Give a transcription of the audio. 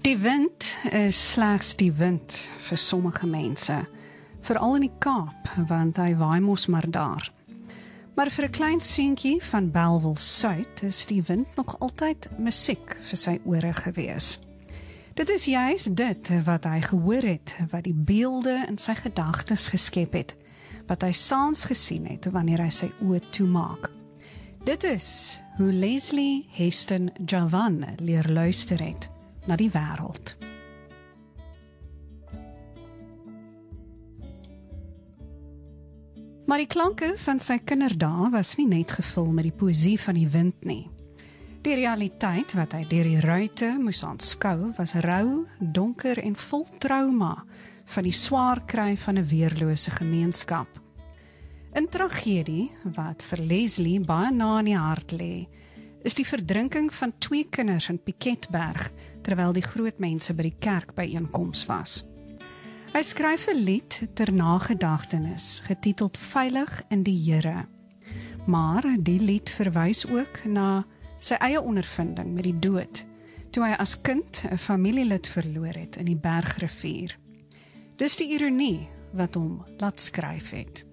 Die wind is slegs die wind vir sommige mense, veral in die Kaap, want hy waai mos maar daar. Maar vir 'n klein seentjie van Bellville Suid is die wind nog altyd musiek vir sy ore gewees. Dit is juist dit wat hy gehoor het, wat die beelde in sy gedagtes geskep het, wat hy saans gesien het wanneer hy sy oë toemaak. Dit is hoe Leslie Heston Javan leer luister het na die wêreld. Maar die klanke van sy kinderdae was nie net gevul met die poësie van die wind nie. Die realiteit wat hy deur die ruite moes aanskou, was rou, donker en vol trauma van die swaar kry van 'n weerlose gemeenskap. In tragedie, wat vir Leslie baie na in die hart lê, is die verdrinking van 2 kinders in Piketberg, terwyl die groot mense by die kerk byeenkoms was. Hy skryf 'n lied ter nagedagtenis, getiteld Veilig in die Here. Maar die lied verwys ook na sy eie ondervinding met die dood, toe hy as kind 'n familielid verloor het in die Bergrivier. Dis die ironie wat hom laat skryf het.